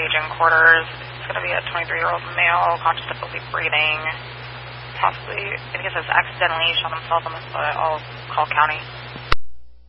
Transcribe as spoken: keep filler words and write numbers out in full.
staging quarters. It's going to be a twenty-three-year-old male, conscious difficulty breathing. Possibly, I think it says accidentally shot himself in the foot. I'll call county.